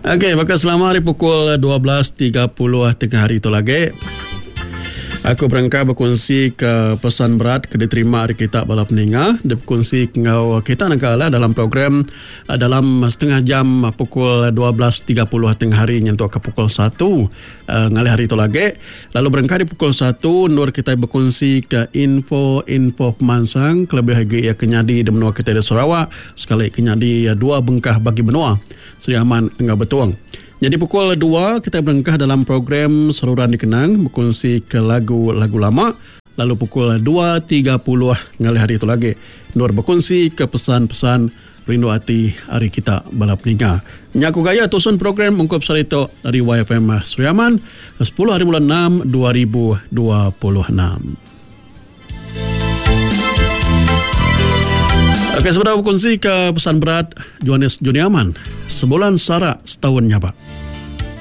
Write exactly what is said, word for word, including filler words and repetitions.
Okey, maka selama hari pukul dua belas tiga puluh tengah hari itu lagi, aku berangkat berkongsi ke pesan berat ke diterima hari kita bala peninga. Dia berkongsi dengan kita negara dalam program dalam setengah jam pukul dua belas tiga puluh tengah hari nyentuh ke pukul satu uh, ngalih hari itu lagi. Lalu berangkat di pukul satu Nur kita berkongsi ke info-info pemansang kelebih lagi ya kenyadi di benua kita di Sarawak. Sekali kenyadi ya, dua bengkah bagi benua Seri Aman enggak betuang. Jadi pukul dua kita berangkah dalam program Saluran Dikenang berkongsi ke lagu-lagu lama. Lalu pukul dua tiga puluh ngalih hari itu lagi Nur berkongsi ke pesan-pesan rindu hati hari kita bala peninga. Nyaku gaya tusun program mengkup salito dari Y F M Seri Aman sepuluh hari bulan enam dua ribu dua puluh enam. Okey, sebentar berkongsi ke pesan berat Johannes Juniaman. Sebulan sara setahun nyaba.